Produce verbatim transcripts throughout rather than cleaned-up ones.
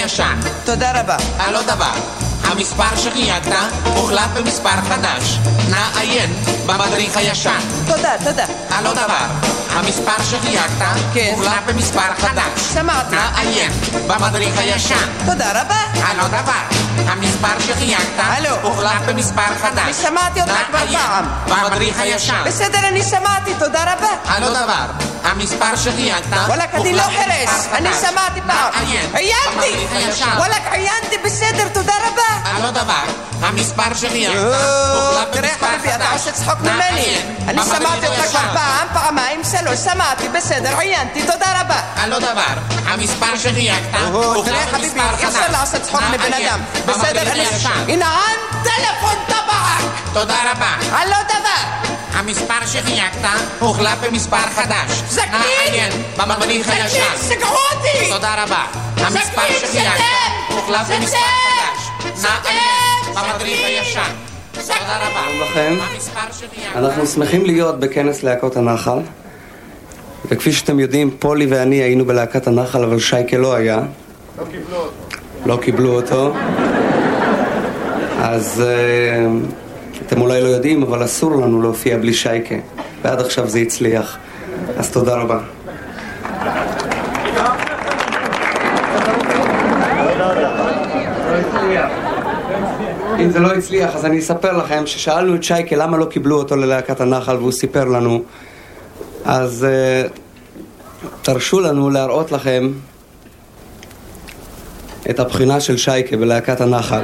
ישן. תודה רבה. על עוד דבר, המספר שחייגת הוחלף במספר חדש. נא עיין במדריך הישן. תודה, תודה. על עוד דבר, המספר שחייגת כן. הוחלף במספר חדש. שמעתי. נא עיין במדריך הישן. תודה רבה. על עוד דבר, המספר שחייגת הלו. הוחלף במספר חדש. אני שמעתי אותך כבר פעם. במדריך הישן. בסדר, אני שמעתי, תודה רבה. על עוד דבר, המספר שחייגת וואלק, אני לא חרש, אני שמעתי פעם. עיינתי. וואלק, עיינתי, בסדר, תודה רבה. על עוד דבר, המספר שחייגת או, תראה חביבי, אתה עושה צחוק ממני. אני שמעתי אותך כבר פעם, פעמיים, שלוש, שמעתי, בסדר, עיינתי, תודה רבה. על עוד דבר, המספר שחייגת או, תראה חביבי, אי אפשר לעשות צחוק מבן אדם. בסדר, אני... הנה, טלפון טבק. תודה רבה. על עוד דבר. המספר שחייגת הוחלף במספר חדש. זקין! נא עיין במדריך הישן. זקין, סגרו אותי! תודה רבה. המספר שחייגת הוחלף במספר חדש. נא עיין במדריך הישן. תודה רבה. שלום לכם. אנחנו שמחים להיות בכנס להקות הנחל. וכפי שאתם יודעים, פולי ואני היינו בלהקת הנחל, אבל שייקה לא היה. לא קיבלו אותו. לא קיבלו אותו. אז uh, אתם אולי לא יודעים, אבל אסור לנו להופיע בלי שייקה. ועד עכשיו זה הצליח. אז תודה רבה. אם זה לא הצליח, אז אני אספר לכם ששאלנו את שייקה למה לא קיבלו אותו ללהקת הנחל, והוא סיפר לנו. אז uh, תרשו לנו להראות לכם את הבחינה של שייקה בלהקת הנחל.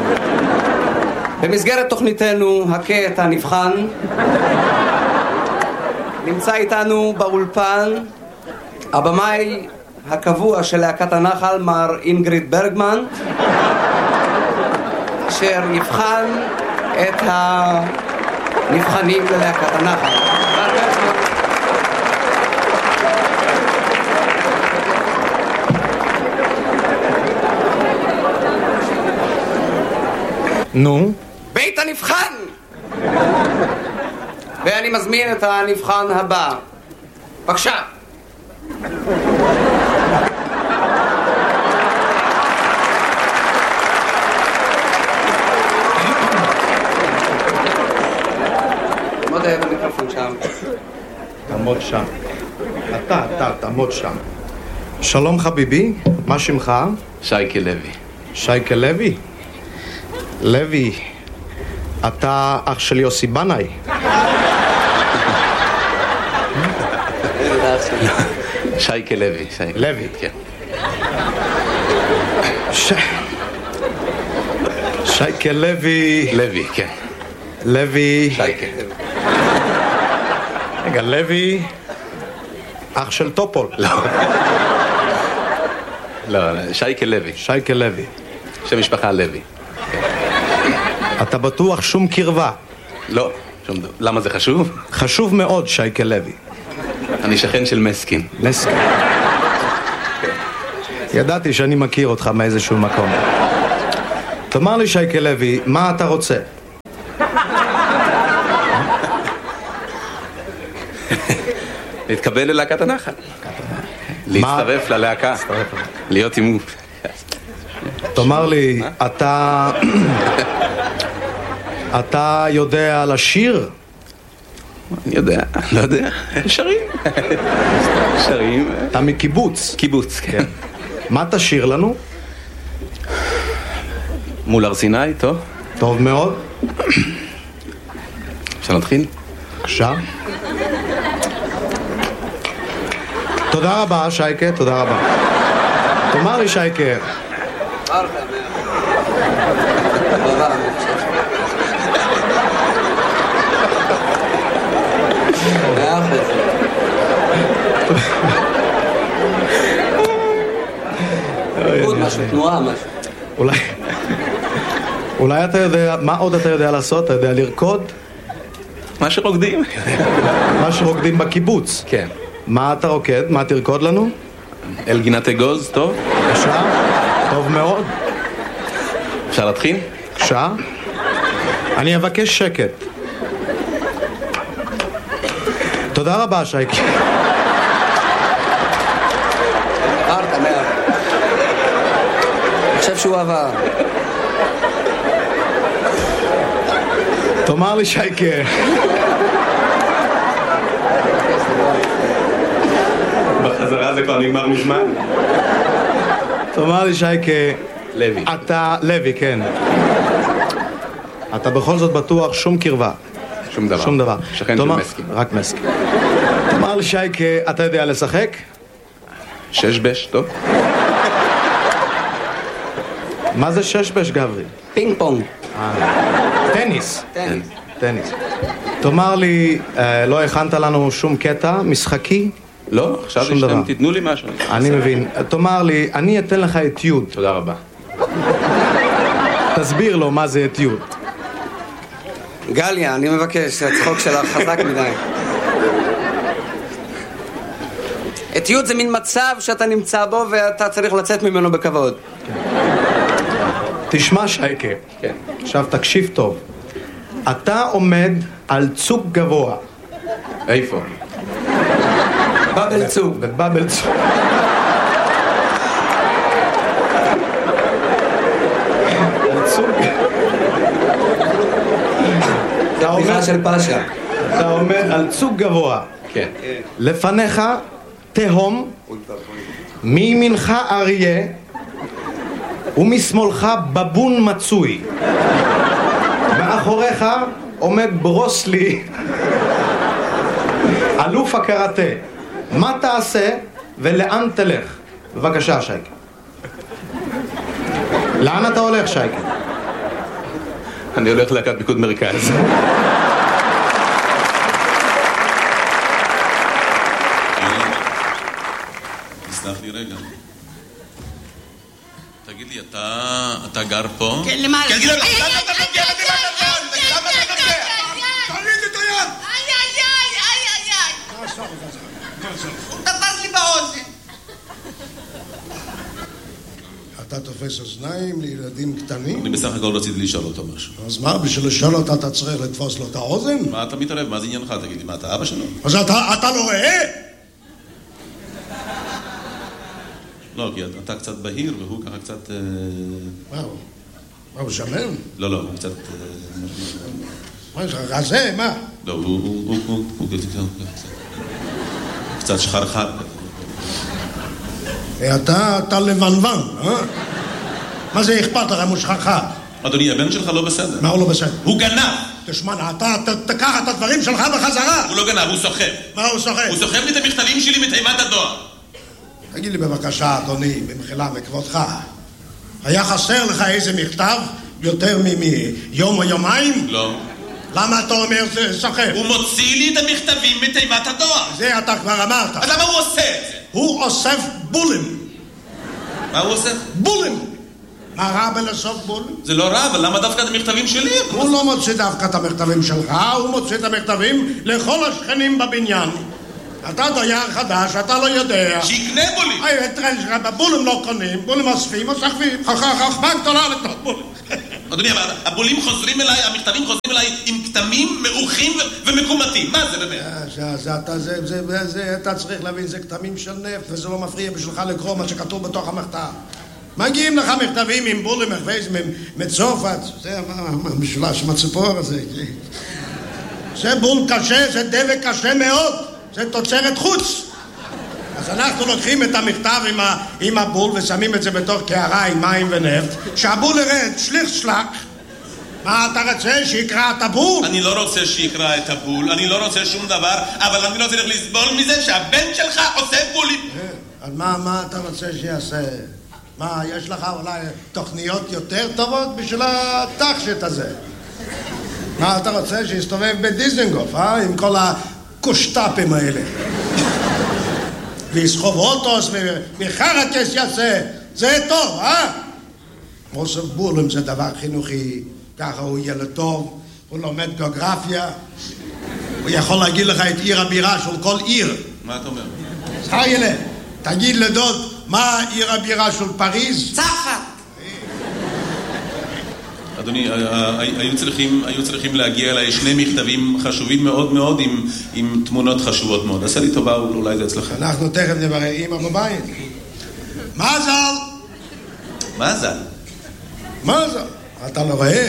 במסגרת תוכניתנו, הקטע הנבחן, נמצא איתנו באולפן הבמאי הקבוע של להקת הנחל, מר אינגריד ברגמן, אשר יבחן את הנבחנים ללהקת הנחל. נו? בית הנבחן! ואני מזמין את הנבחן הבא. בבקשה. תעמוד ליד המיקרופון שם. תעמוד שם. אתה, אתה, תעמוד שם. שלום חביבי, מה שמך? שייקה לוי. שייקה לוי? לוי, אתה אח של יוסי בנאי. שייקה לוי. לוי. כן. ש... שייקה לוי. לוי, כן. לוי. שייקה. רגע, לוי, אח של טופול. לא. לא, שייקה לוי. שייקה לוי. שם משפחה לוי. אתה בטוח שום קרבה? לא, שום דבר. למה זה חשוב? חשוב מאוד, שייקה לוי. אני שכן של מסקין. מסקין. ידעתי שאני מכיר אותך מאיזשהו מקום. תאמר לי, שייקה לוי, מה אתה רוצה? להתקבל ללהקת הנחל. להצטרף ללהקה. להיות עם... תאמר לי, אתה... אתה יודע לשיר? אני יודע, לא יודע. שרים. שרים. אתה מקיבוץ. קיבוץ, כן. מה תשיר לנו? מול הר סיני, טוב. טוב מאוד. אפשר להתחיל? בבקשה. תודה רבה, שייקה, תודה רבה. תאמר לי, שייקה. משהו, תנועה, משהו. אולי... אולי אתה יודע... מה עוד אתה יודע לעשות? אתה יודע לרקוד? מה שרוקדים. מה שרוקדים בקיבוץ. כן. מה אתה רוקד? מה תרקוד לנו? אל גינת אגוז, טוב? בבקשה. טוב מאוד. אפשר להתחיל? בבקשה. אני אבקש שקט. תודה רבה, שייקה. חושב שהוא עבר. תאמר לי שייקה. בחזרה זה כבר נגמר מזמן. תאמר לי שייקה. לוי. אתה, לוי, כן. אתה בכל זאת בטוח שום קרבה. שום דבר. שום דבר. שכן של מסקי. רק מסקי. תאמר לי שייקה, אתה יודע לשחק? שש בש, טוב? מה זה שש בש, גברי? פינג פונג. טניס. טניס. טניס. תאמר לי, אה, לא הכנת לנו שום קטע משחקי? לא, עכשיו שום שאתם דבר. תיתנו לי משהו. אני מבין. תאמר לי, אני אתן לך אתיוד. תודה רבה. תסביר לו מה זה אתיוד. גליה, אני מבקש, הצחוק שלך חזק מדי. אתיוד זה מין מצב שאתה נמצא בו ואתה צריך לצאת ממנו בכבוד. תשמע שייקה. כן. עכשיו תקשיב טוב. אתה עומד על צוק גבוה. איפה? בבל צוק. בבבל צוק. על צוק. אתה בדיחה עומד, של פאשה. אתה עומד על צוק גבוה. כן. לפניך תהום, מימינך אריה ומשמאלך בבון מצוי. מאחוריך עומד ברוסלי, אלוף הקראטה. מה תעשה ולאן תלך? בבקשה, שייקה. לאן אתה הולך, שייקה? אני הולך להקת פיקוד מרכז. תסלח לי רגע. תגיד לי, אתה גר פה? כן, למעלה. תגיד לי, למה אתה נוגע בדירת הדון? למה אתה נוגע? תוריד את היד! איי, איי, איי, איי, איי, איי. הוא תפס לי באוזן. אתה תופס אוזניים לילדים קטנים? אני בסך הכל רציתי לשאול אותו משהו. אז מה, בשביל לשאול אותה אתה צריך לתפוס לו את האוזן? מה אתה מתערב? מה זה עניינך? תגיד לי, מה אתה אבא שלו? אז אתה, אתה לא רואה? לא, כי אתה קצת בהיר והוא ככה קצת... מה הוא? מה הוא שמן? לא, לא, הוא קצת... מה יש לך? רזה? מה? לא, הוא קצת שחרחר. אתה, אתה לבנוון, אה? מה זה אכפת לך אם הוא שחרחר? אדוני, הבן שלך לא בסדר. מה הוא לא בסדר? הוא גנב! תשמע, אתה תקח את הדברים שלך בחזרה! הוא לא גנב, הוא סוחב. מה הוא סוחב? הוא סוחב לי את המכתבים שלי מתיבת הדואר. תגיד לי בבקשה, אדוני, במחילה מכבודך, היה חסר לך איזה מכתב יותר מיום או יומיים? לא. למה אתה אומר סוחב? הוא מוציא לי את המכתבים מתיבת הדואר. זה אתה כבר אמרת. אז למה הוא עושה את זה? הוא אוסף בולים. מה הוא עושה? בולים! מה רע בלאסוף בולים? זה לא רע, אבל למה דווקא את המכתבים שלי? הוא לא מוציא דווקא את המכתבים שלך, הוא מוציא את המכתבים לכל השכנים בבניין. אתה דייר חדש, אתה לא יודע. שיקנה בולים. היי, תראה, בולים לא קונים, בולים אוספים, אוספים. חכמה גדולה לקנות בולים. אדוני, הבולים חוזרים אליי, המכתבים חוזרים אליי עם כתמים מעוכים ומקומטים. מה זה באמת? אתה צריך להבין, זה כתמים של נפט, וזה לא מפריע בשבילך לקרוא מה שכתוב בתוך המכתב. מגיעים לך מכתבים עם בולים, מצופת, זה המשולש עם הציפור הזה. זה בול קשה, זה דבק קשה מאוד, זה תוצרת חוץ. אז אנחנו לוקחים את המכתב עם, ה, עם הבול ושמים את זה בתוך קערה עם מים ונפט, שהבול ירד, שליך שלק. מה אתה רוצה, שיקרא את הבול? אני לא רוצה שיקרא את הבול, אני לא רוצה שום דבר, אבל אני לא צריך לסבול מזה שהבן שלך עושה בולים. אז מה, מה אתה רוצה שיעשה? מה, יש לך אולי תוכניות יותר טובות בשביל התחשת הזה? מה אתה רוצה שיסתובב בדיזנגוף, אה? עם כל הקושטאפים האלה. ויסחוב אוטוס וחרקס יעשה, זה טוב, אה? אוסף בולים זה דבר חינוכי, ככה הוא ילד טוב, הוא לומד גיאוגרפיה, הוא יכול להגיד לך את עיר הבירה של כל עיר. מה אתה אומר? חיילה, תגיד לדוד, מה עיר הבירה של פריז? צרפת. אדוני, היו צריכים, היו צריכים להגיע אליי שני מכתבים חשובים מאוד מאוד עם, עם תמונות חשובות מאוד. עשה לי טובה, אולי זה אצלך. אנחנו תכף נברר, אמא בבית. מזל! מזל? מה זה? אתה לא רואה?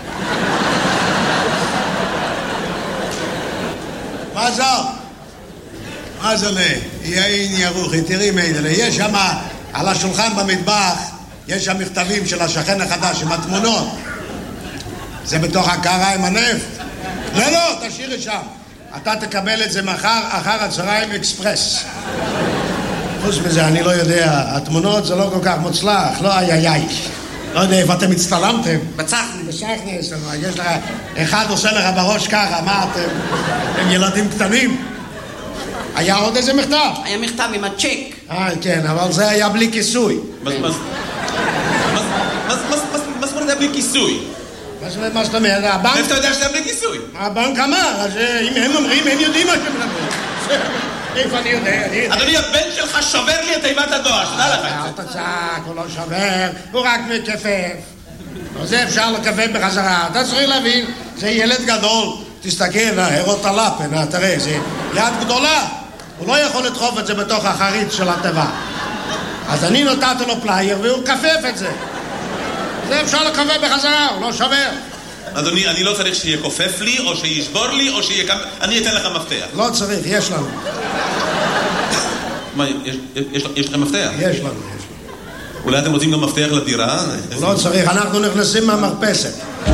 מה זה? מה זה לה? יאין ירוחי, תראי מיידלה. יש שם, על השולחן במטבח, יש שם מכתבים של השכן החדש עם התמונות. זה בתוך הקערה עם הנפט? לא, לא, תשאירי שם. אתה תקבל את זה מחר, אחר הצהריים אקספרס. חוץ מזה, אני לא יודע, התמונות זה לא כל כך מוצלח, לא איי איי איי. לא יודע איפה אתם הצטלמתם. בצחני. בצחני, יש לך, אחד עושה לך בראש ככה, מה אתם? הם ילדים קטנים? היה עוד איזה מכתב? היה מכתב עם הצ'ק. אה, כן, אבל זה היה בלי כיסוי. מה זאת אומרת בלי כיסוי? מה זאת אומרת? הבנק... איפה אתה יודע שזה בלי כיסוי? הבנק אמר, אז אם הם אומרים, הם יודעים מה שהם מדברים. איפה אני יודע? אדוני, הבן שלך שובר לי את תיבת הדואר, שתדע לך. אל תצעק, הוא לא שובר, הוא רק מכפף. זה אפשר לכפף בחזרה. אתה צריך להבין, זה ילד גדול. תסתכל, הרות הלפן, תראה, זה יד גדולה. הוא לא יכול לדחוף את זה בתוך החריץ של הטבע. אז אני נתתי לו פלייר והוא כפף את זה. זה אפשר לכפף בחזרה, הוא לא שובר. אדוני, אני לא צריך שיהיה כופף לי, או שישבור לי, או שיהיה כמה... אני אתן לך מפתח. לא צריך, יש לנו. מה, יש לכם מפתח? יש לנו, יש לנו. אולי אתם רוצים גם מפתח לדירה? לא צריך, אנחנו נכנסים מהמרפסת.